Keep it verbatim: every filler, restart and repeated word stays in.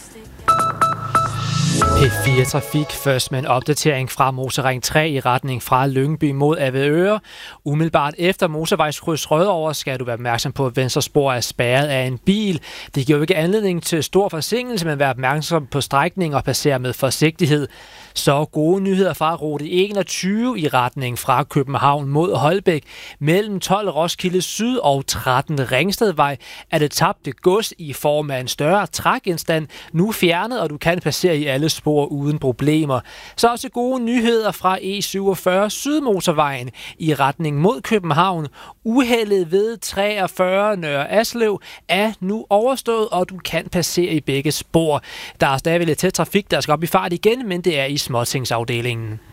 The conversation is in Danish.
P fire Trafik først med en opdatering fra Motorring tre i retning fra Lyngby mod Avedøre. Umiddelbart efter motorvejskryds Rødovre skal du være opmærksom på, at venstre spor er spærret af en bil. Det giver jo ikke anledning til stor forsinkelse, men vær opmærksom på strækningen og passer med forsigtighed. Så gode nyheder fra rute enogtyve i retning fra København mod Holbæk. Mellem tolv Roskilde Syd og tretten Ringstedvej er det tabte gods i form af en større trækgenstand nu fjernet, og du kan passere i alle spor uden problemer. Så også gode nyheder fra E syvogfyrre Sydmotorvejen i retning mod København. Uheldet ved treogfyrre Nørre Aslev er nu overstået, og du kan passere i begge spor. Der er stadig lidt tæt trafik, der skal op i fart igen, men det er i småtingsafdelingen.